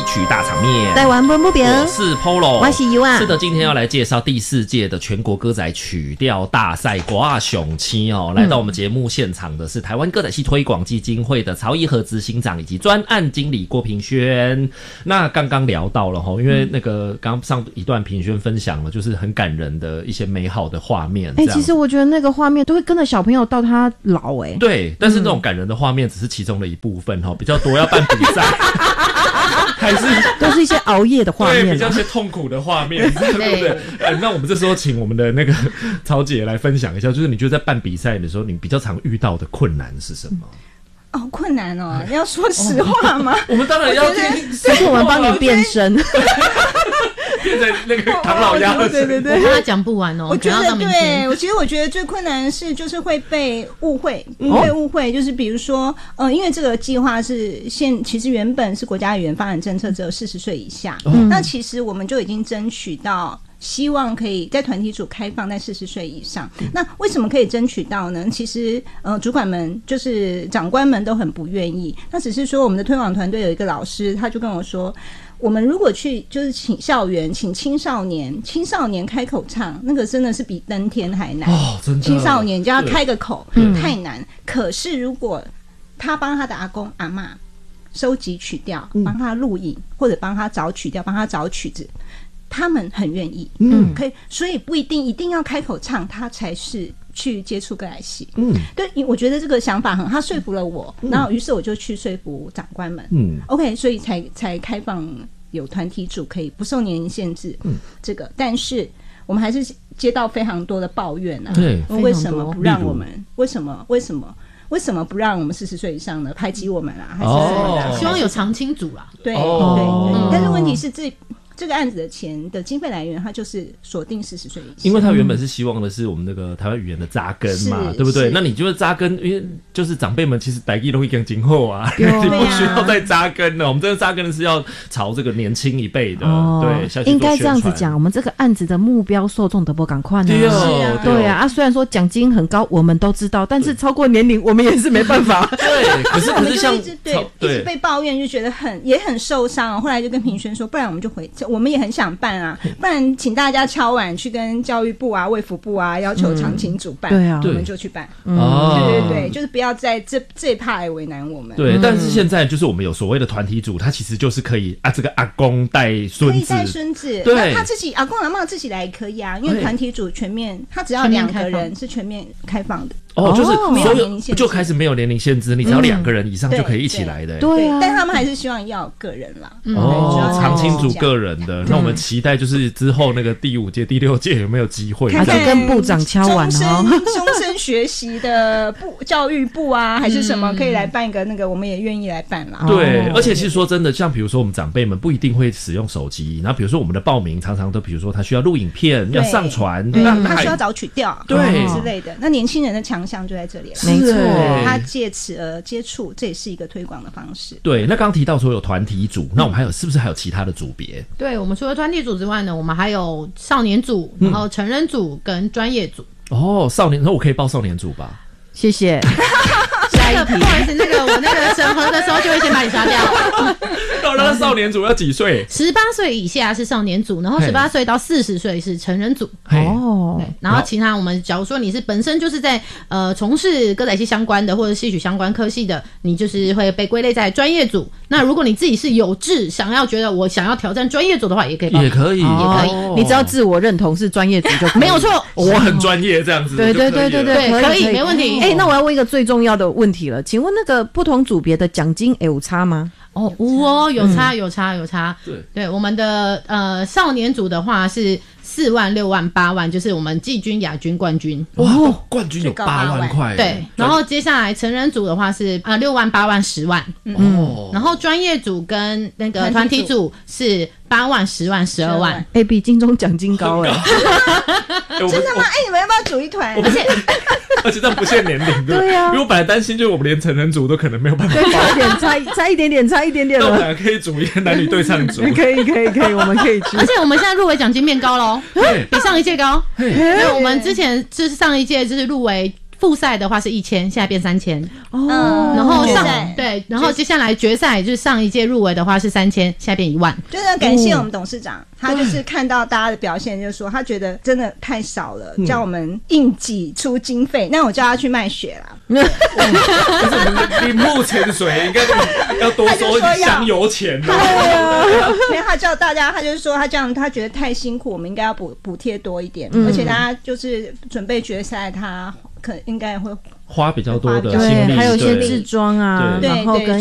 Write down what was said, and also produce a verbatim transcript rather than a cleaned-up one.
曲大场面。 台湾本不平， 我是 Polo， 我是尤啊。 是的，今天要来介绍第四届的全国歌仔曲调大赛瓜雄七哦。来到我们节目现场的是台湾歌仔戏推广基金会的曹一和执行长以及专案经理郭平轩。那刚刚聊到了齁，因为那个刚上一段平轩分享了，就是很感人的一些美好的画面。哎、 欸，其实我觉得那个画面都会跟着小朋友到他老哎、欸。 对，但是那种感人的画面只是其中的一部分齁，比较多要办比赛。还是都是一些熬夜的画面、啊， 对，比较些痛苦的画面，对不对？呃，那我们这时候请我们的那个曹姐来分享一下，就是你觉得在办比赛的时候，你比较常遇到的困难是什么？ 哦，困难哦，你要说实话吗？ 哦、我们当然要听， 但是我们帮你变身， 变成那个唐老鸭的， 对对对，我跟他讲不完哦。 我觉得对，我其实我觉得最困难的是就是会被误会，被误会，就是比如说，呃，因为这个计划是现其实原本是国家语言发展政策只有四十岁以下，嗯、那其实我们就已经争取到。希望可以在团体组开放在四十岁以上。那为什么可以争取到呢？其实呃，主管们就是长官们都很不愿意。那只是说我们的推广团队有一个老师，他就跟我说，我们如果去就是请校园，请青少年，青少年开口唱，那个真的是比登天还难。 哦，真的。 青少年就要开个口，太难。可是如果他帮他的阿公阿嬷收集曲调，帮他录影，或者帮他找曲调，帮他找曲子。他们很愿意，嗯，可以，所以不一定一定要开口唱，他才是去接触歌仔戏，嗯，对，我觉得这个想法很，他说服了我，嗯、然后于是我就去说服长官们，嗯 ，OK， 所以才才开放有团体组可以不受年龄限制，嗯，这个，但是我们还是接到非常多的抱怨啊，对，为什么不让我们？为什么？为什么？为什么不让我们四十岁以上呢？排挤我们啊？还是什么的？ 哦、希望有常青组啦， 对、哦、对对，但是问题是这。这个案子的钱的经费来源，它就是锁定四十岁以上， 因为他原本是希望的是我们那个台湾语言的扎根嘛，对不对？那你就是扎根，因为就是长辈们其实台语都会更今后啊，你不需要再扎根了。我们这个扎根是要朝这个年轻一辈的，哦、对，下去做宣传。 应该这样子讲，我们这个案子的目标受众都不赶快呢， 对啊， 对啊啊！虽然说奖金很高，我们都知道，但是超过年龄，我们也是没办法。 对，可是可是像一直对一直被抱怨，就觉得很也很受伤。后来就跟平轩说，不然我们就回。我们也很想办啊，不然请大家敲碗去跟教育部啊、卫福部啊要求常青主办，嗯、对啊，我们就去办。嗯、对对对，就是不要在这这一趴来为难我们。 对，嗯、但是现在就是我们有所谓的团体组，他其实就是可以啊，这个阿公带孙子，可以带孙子， 对， 那他自己阿公阿嬷自己来也可以啊，因为团体组全面，他只要两个人是全面开放的。 哦，就是所有就开始没有年龄限制，你只要两个人以上就可以一起来的、欸。 对啊， 但他们还是希望要个人啦。 哦，常青组个人的，那我们期待就是之后那个第五届、第六届有没有机会？ 他就跟部长敲完哦，终身学习的部教育部啊，还是什么可以来办一个那个，我们也愿意来办啦。 对，而且其实说真的，像比如说我们长辈们不一定会使用手机，然后比如说我们的报名常常都，比如说他需要录影片，要上传， 那他需要找曲调， 对之类的。那年轻人的强项就在这里了。 没错， 他借此而接触，这也是一个推广的方式。 对，那刚刚提到说有团体组，那我们还有是不是还有其他的组别？ 对，我们除了团体组之外呢，我们还有少年组，然后成人组跟专业组。 嗯、哦，少年，那我可以报少年组吧？ 谢谢。 下一题，不好意思，那个我那个审核的时候就会先把你刷掉。 那少年组要几岁？ 十八岁以下是少年组，然后十八岁到四十岁是成人组。哦，然后其他我们假如说你是本身就是在呃从事歌仔戏相关的或者戏曲相关科系的，你就是会被归类在专业组。那如果你自己是有志想要觉得我想要挑战专业组的话，也可以报， 也可以， 也可以。 你只要自我认同是专业组就可以， 没有错， 我很专业这样子。 对对对对对， 可以，没问题。 哎，那我要问一个最重要的问题了，请问那个不同组别的奖金有差吗？ 哦，哦，有差有差有差。对对，我们的呃少年组的话是四万、六万、八万，就是我们季军、亚军、冠军。 哇，冠军有八万块。 对，然后接下来成人组的话是啊六万、八万、十万。嗯，然后专业组跟那个团体组是八万、十万、十二万。 哎，比金钟奖金高哎。 真的吗？哎，你们要不要组一团？ 而且而且这不限年龄，对啊。 因为我本来担心，就是我们连成人组都可能没有办法报， 差一点，差差一点点，差一点点了。 那我们可以组一个男女对唱组， 可以，可以，可以，我们可以去。 而且我们现在入围奖金变高喽，比上一届高。因为我们之前就是上一届就是入围复赛的话是一千，现在变三千。 哦， 然后上决对，然后接下来决赛就是上一届入围的话是三千，现在变一万。 就是感谢我们董事长，他就是看到大家的表现，就说他觉得真的太少了， 嗯叫我们硬挤出经费。那我叫他去卖血啦。 可是你目前水应该要多收香油钱呢。 没有，他叫大家，他就是说他这样，他觉得太辛苦，我们应该要补补贴多一点，而且大家就是准备决赛，他可应该会花比较多的花比较心力， 对，还有一些对制装啊， 对然后跟